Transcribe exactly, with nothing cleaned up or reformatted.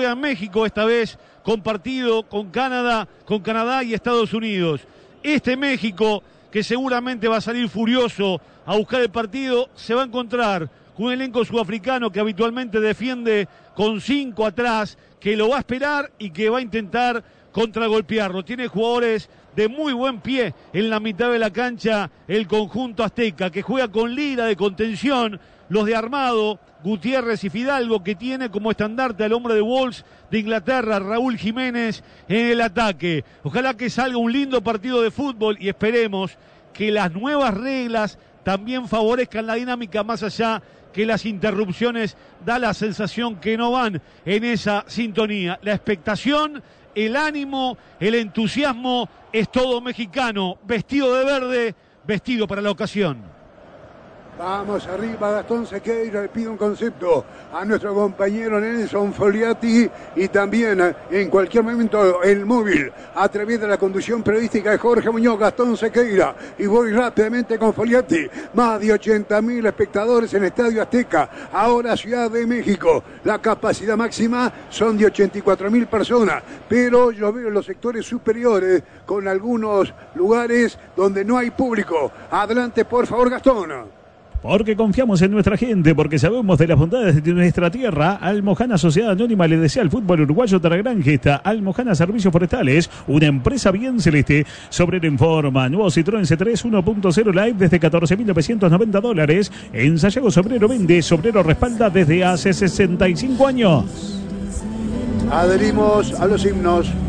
juega en México, esta vez compartido con Canadá, con Canadá y Estados Unidos. Este México, que seguramente va a salir furioso a buscar el partido, se va a encontrar con un elenco sudafricano que habitualmente defiende con cinco atrás, que lo va a esperar y que va a intentar contragolpearlo. Tiene jugadores de muy buen pie en la mitad de la cancha el conjunto azteca, que juega con Lira de contención, los de armado, Gutiérrez y Fidalgo, que tiene como estandarte al hombre de Wolves de Inglaterra, Raúl Jiménez, en el ataque. Ojalá que salga un lindo partido de fútbol y esperemos que las nuevas reglas también favorezcan la dinámica, más allá que las interrupciones da la sensación que no van en esa sintonía. La expectación, el ánimo, el entusiasmo es todo mexicano, vestido de verde, vestido para la ocasión. Vamos arriba, Gastón Sequeira le pide un concepto a nuestro compañero Nelson Fogliati, y también en cualquier momento el móvil a través de la conducción periodística de Jorge Muñoz. Gastón Sequeira, y voy rápidamente con Fogliati. Más de ochenta mil espectadores en el Estadio Azteca, ahora Ciudad de México. La capacidad máxima son de ochenta y cuatro mil personas, pero yo veo los sectores superiores con algunos lugares donde no hay público. Adelante, por favor, Gastón. Porque confiamos en nuestra gente, porque sabemos de las bondades de nuestra tierra. Almojana Sociedad Anónima le desea al fútbol uruguayo otra gran gesta. Almojana Servicios Forestales, una empresa bien celeste. Sobrero informa, nuevo Citroën C tres uno punto cero Live desde catorce mil novecientos noventa dólares. En Sayago Sobrero vende, Sobrero respalda desde hace sesenta y cinco años. Adherimos a los himnos.